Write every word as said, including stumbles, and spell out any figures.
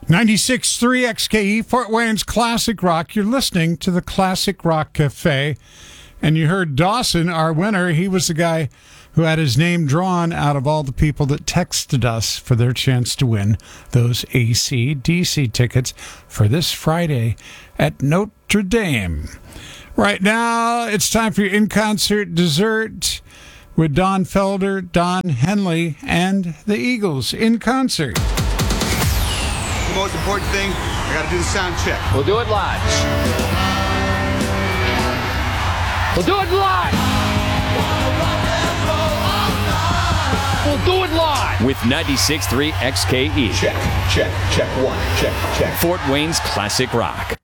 ninety-six point three X K E, Fort Wayne's Classic Rock. You're listening to the Classic Rock Cafe. And you heard Dawson, our winner. He was the guy who had his name drawn out of all the people that texted us for their chance to win those A C D C tickets for this Friday at Notre Dame. Right now, it's time for your in-concert dessert with Don Felder, Don Henley, and the Eagles in concert. The most important thing, I got to do the sound check. We'll do it live. We'll do it live. We'll do it live. With ninety-six point three X K E. Check, check, check one, check, check. Fort Wayne's Classic Rock.